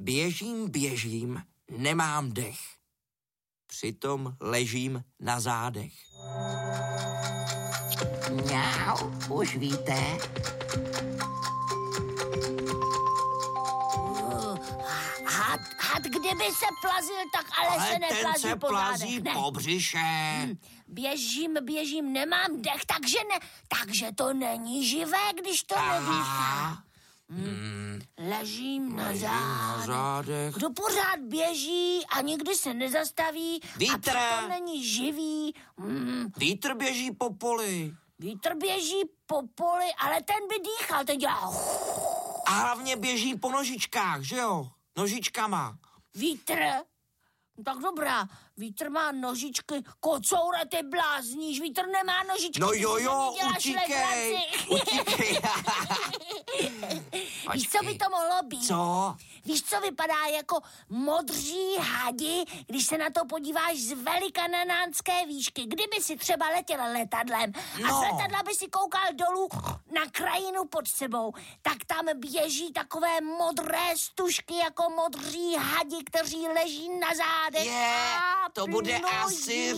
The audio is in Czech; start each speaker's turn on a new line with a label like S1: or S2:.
S1: Běžím, nemám dech. Přitom ležím na zádech.
S2: Mňau, už víte.
S3: Had kdyby se plazil, tak ale se neplazí
S1: ten se
S3: po
S1: plazí
S3: zádech, ne.
S1: po břiše.
S3: Běžím, nemám dech, takže to není živé, když to nedýchá. Ležím na zádech. Kdo pořád běží a nikdy se nezastaví
S1: Vítr.
S3: a přitom není živý.
S1: Vítr běží po poli.
S3: Vítr běží po poli, ale ten by dýchal, ten dělá...
S1: A hlavně běží po nožičkách, že jo? Nožičkama.
S3: Vítr? Tak dobrá, vítr má nožičky. Kocoure, ty blázníš, vítr nemá nožičky.
S1: No jo,
S3: utíkej. Víš, co by to mohlo být?
S1: Co?
S3: Víš, co vypadá jako modří hadi, když se na to podíváš z velikanánské výšky. Kdyby si třeba letěl letadlem a z letadla by si koukal dolů na krajinu pod sebou, tak tam běží takové modré stužky jako modří hadi, kteří leží na zádech.
S1: To bude asi